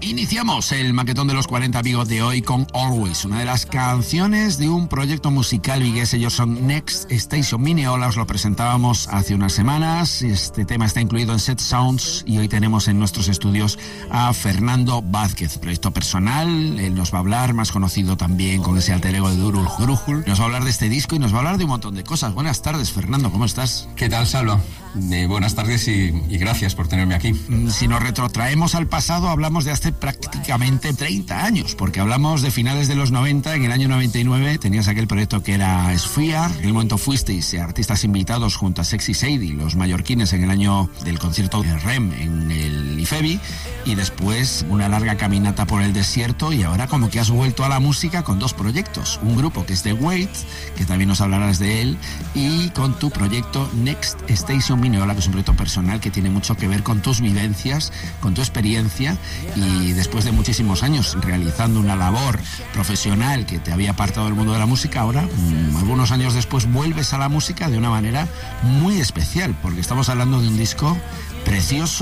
Iniciamos el maquetón de los 40 amigos de hoy con Always, una de las canciones de un proyecto musical vigués. Ellos son Next Station Mineola, os lo presentábamos hace unas semanas. Este tema está incluido en Set Sounds y hoy tenemos en nuestros estudios a Fernando Vázquez, proyecto personal. Él nos va a hablar, más conocido también con ese alter ego de Durul Grujul. Nos va a hablar de este disco y nos va a hablar de un montón de cosas. Buenas tardes, Fernando, ¿cómo estás? ¿Qué tal, Salva? Buenas tardes y gracias por tenerme aquí. Si nos retrotraemos al pasado, hablamos de hace prácticamente 30 años, porque hablamos de finales de los 90. En el año 99 tenías aquel proyecto que era Sphere. En el momento fuisteis artistas invitados junto a Sexy Sadie, los mallorquines, en el año del concierto de REM en el IFEBI, y después una larga caminata por el desierto, y ahora como que has vuelto a la música con dos proyectos, un grupo que es The Wait, que también nos hablarás de él, y con tu proyecto Next Station Mineola, que es un proyecto personal que tiene mucho que ver con tus vivencias, con tu experiencia, y después de muchísimos años realizando una labor profesional que te había apartado del mundo de la música, ahora, algunos años después, vuelves a la música de una manera muy especial, porque estamos hablando de un disco precioso,